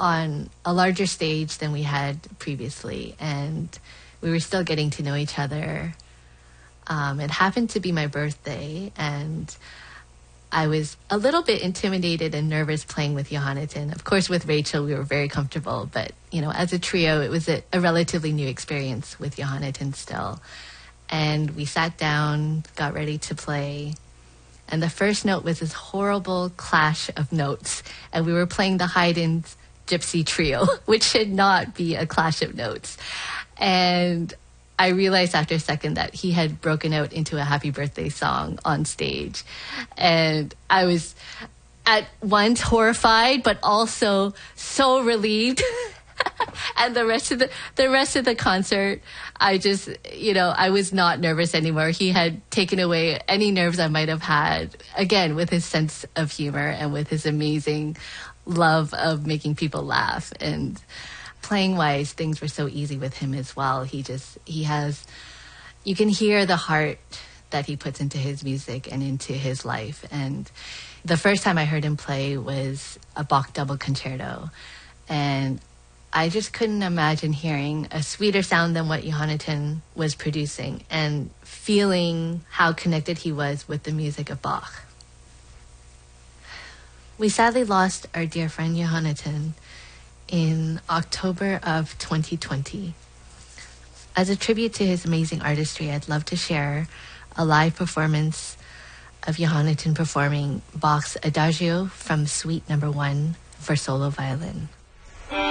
on a larger stage than we had previously, and we were still getting to know each other. It happened to be my birthday, and I was a little bit intimidated and nervous playing with Johanneten. Of course, with Rachel, we were very comfortable, but, as a trio, it was a relatively new experience with Johanneten still. And we sat down, got ready to play, and the first note was this horrible clash of notes, and we were playing the Haydn's Gypsy Trio, which should not be a clash of notes. And I realized after a second that he had broken out into a happy birthday song on stage. And I was at once horrified, but also so relieved. And the rest of the concert, I just, I was not nervous anymore. He had taken away any nerves I might have had, again, with his sense of humor and with his amazing love of making people laugh. And playing wise, things were so easy with him as well. You can hear the heart that he puts into his music and into his life. And the first time I heard him play was a Bach double concerto. And I just couldn't imagine hearing a sweeter sound than what Johanneten was producing and feeling how connected he was with the music of Bach. We sadly lost our dear friend Johanneten in October of 2020. As a tribute to his amazing artistry, I'd love to share a live performance of Johanneten performing Bach's Adagio from Suite No. 1 for solo violin.